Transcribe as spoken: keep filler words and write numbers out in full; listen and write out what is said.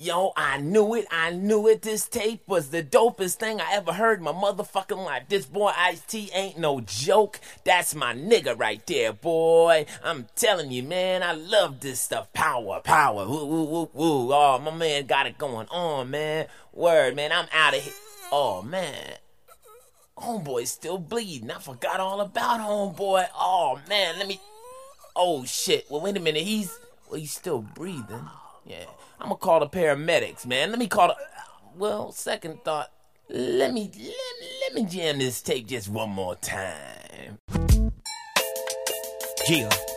Yo, I knew it, I knew it. This tape was the dopest thing I ever heard in my motherfucking life. This boy Ice-T ain't no joke. That's my nigga right there, boy. I'm telling you, man, I love this stuff. Power, power, woo, woo, woo, woo. Oh, my man got it going on, man. Word, man, I'm out of here. Oh, man. Homeboy's still bleeding. I forgot all about homeboy. Oh, man, let me... Oh, shit. Well, wait a minute. He's... Well, he's still breathing. Yeah. I'm gonna call the paramedics, man. Let me call the... Well, second thought. Let me... Let me, let me jam this tape just one more time. Yeah.